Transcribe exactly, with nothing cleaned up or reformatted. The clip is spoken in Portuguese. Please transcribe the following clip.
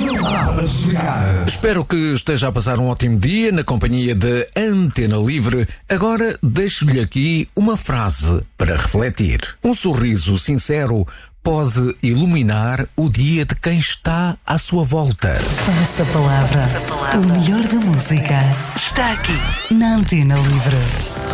Para desligar. Espero que esteja a passar um ótimo dia na companhia da Antena Livre. Agora deixo-lhe aqui uma frase para refletir. Um sorriso sincero pode iluminar o dia de quem está à sua volta. Passa a palavra. O melhor da música está aqui na Antena Livre.